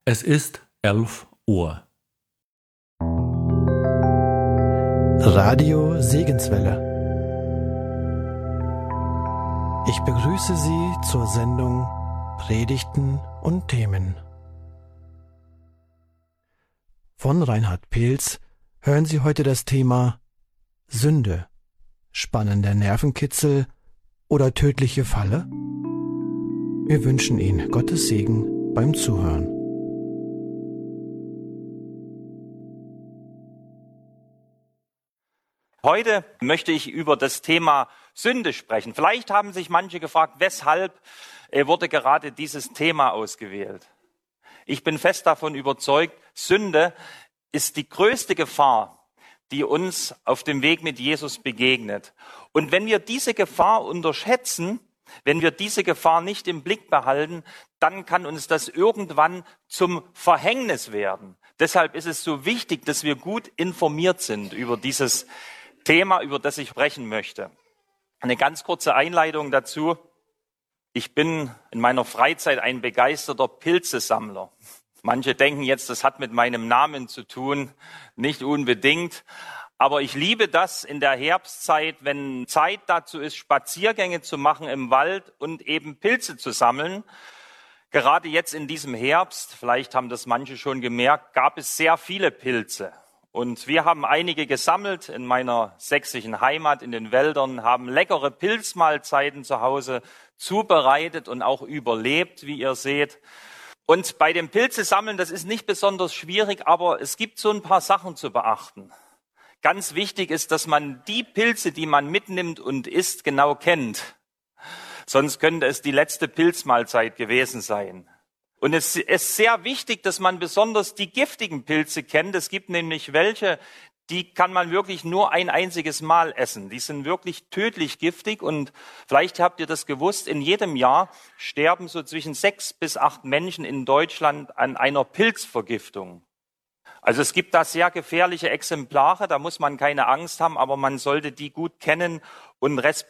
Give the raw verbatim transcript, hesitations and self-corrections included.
Es ist elf Uhr. Radio Segenswelle. Ich begrüße Sie zur Sendung Predigten und Themen. Von Reinhard Peels hören Sie heute das Thema Sünde, spannender Nervenkitzel oder tödliche Falle? Wir wünschen Ihnen Gottes Segen beim Zuhören. Heute möchte ich über das Thema Sünde sprechen. Vielleicht haben sich manche gefragt, weshalb wurde gerade dieses Thema ausgewählt. Ich bin fest davon überzeugt, Sünde ist die größte Gefahr, die uns auf dem Weg mit Jesus begegnet. Und wenn wir diese Gefahr unterschätzen, wenn wir diese Gefahr nicht im Blick behalten, dann kann uns das irgendwann zum Verhängnis werden. Deshalb ist es so wichtig, dass wir gut informiert sind über dieses Thema, über das ich sprechen möchte. Eine ganz kurze Einleitung dazu. Ich bin in meiner Freizeit ein begeisterter Pilzesammler. Manche denken jetzt, das hat mit meinem Namen zu tun. Nicht unbedingt. Aber ich liebe das in der Herbstzeit, wenn Zeit dazu ist, Spaziergänge zu machen im Wald und eben Pilze zu sammeln. Gerade jetzt in diesem Herbst, vielleicht haben das manche schon gemerkt, gab es sehr viele Pilze. Und wir haben einige gesammelt in meiner sächsischen Heimat, in den Wäldern, haben leckere Pilzmahlzeiten zu Hause zubereitet und auch überlebt, wie ihr seht. Und bei dem Pilzesammeln, das ist nicht besonders schwierig, aber es gibt so ein paar Sachen zu beachten. Ganz wichtig ist, dass man die Pilze, die man mitnimmt und isst, genau kennt. Sonst könnte es die letzte Pilzmahlzeit gewesen sein. Und es ist sehr wichtig, dass man besonders die giftigen Pilze kennt. Es gibt nämlich welche, die kann man wirklich nur ein einziges Mal essen. Die sind wirklich tödlich giftig und vielleicht habt ihr das gewusst, in jedem Jahr sterben so zwischen sechs bis acht Menschen in Deutschland an einer Pilzvergiftung. Also es gibt da sehr gefährliche Exemplare, da muss man keine Angst haben, aber man sollte die gut kennen und respektieren.